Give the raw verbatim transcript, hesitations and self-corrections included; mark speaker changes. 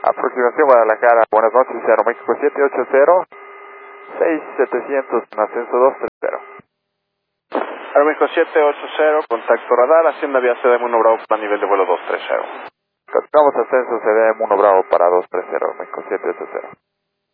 Speaker 1: Aproximación Guadalajara, buenas noches, Cero México siete ocho cero, seis setecientos, en ascenso dos tres cero.
Speaker 2: Aeroméxico siete ocho cero, contacto radar, Hacienda vía C D M uno Bravo a nivel de vuelo dos tres cero.
Speaker 1: Continuamos ascenso C D M uno Bravo para dos tres cero, México siete ocho cero.